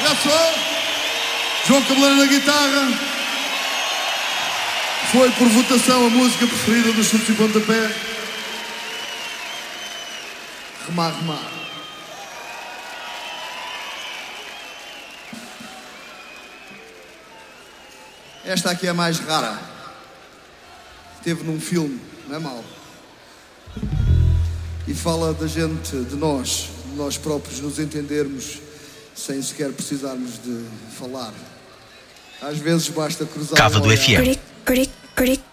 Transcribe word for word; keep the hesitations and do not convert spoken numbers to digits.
Já sou. João Cabeleira na guitarra. Foi por votação a música preferida dos Chutes e Pontapé. Remar, remar. Esta aqui é a mais rara. Teve num filme, não é mau. E fala da gente, de nós, de nós próprios nos entendermos sem sequer precisarmos de falar. Às vezes basta cruzar Cava do F M.